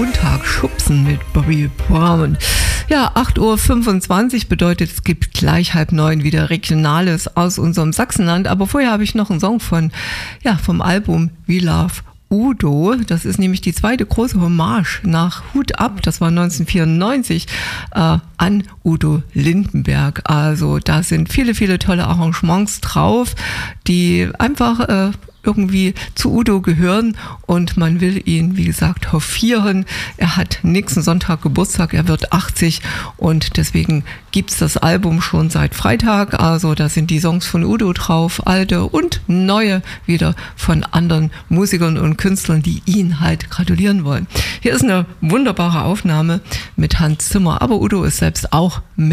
Montag schubsen mit Bobby Brown. Ja, 8:25 Uhr bedeutet, es gibt gleich 8:30 wieder Regionales aus unserem Sachsenland. Aber vorher habe ich noch einen Song vom Album We Love Udo. Das ist nämlich die zweite große Hommage nach Hut ab, das war 1994, an Udo Lindenberg. Also da sind viele, viele tolle Arrangements drauf, die einfach irgendwie zu Udo gehören und man will ihn, wie gesagt, hofieren. Er hat nächsten Sonntag Geburtstag, er wird 80 und deswegen gibt's das Album schon seit Freitag. Also da sind die Songs von Udo drauf, alte und neue wieder von anderen Musikern und Künstlern, die ihn halt gratulieren wollen. Hier ist eine wunderbare Aufnahme mit Hans Zimmer, aber Udo ist selbst auch mit